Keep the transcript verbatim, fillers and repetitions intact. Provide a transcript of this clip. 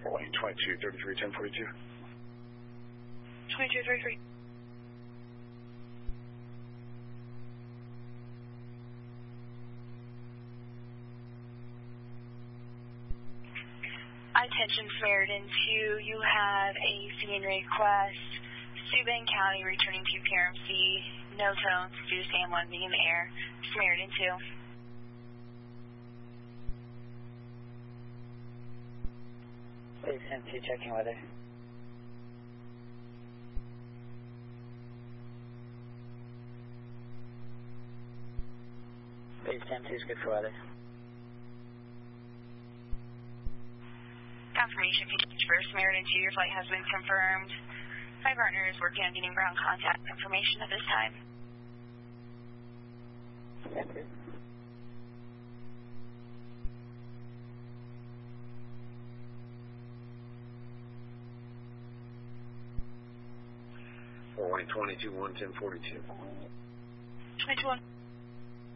Boeing twenty-two thirty-three, ten forty-two. twenty-two thirty-three. Attention Samaritan two, you have a scene request. Steuben County returning to P R M C. No tones due to San Juan being in the air. Samaritan two. Base M two checking weather. Base M two is good for weather. Confirmation for Samaritan two, your flight has been confirmed. My partner is working on getting ground contact information at this time. Thank you. Boeing twenty-two one, ten forty-two. twenty-two one.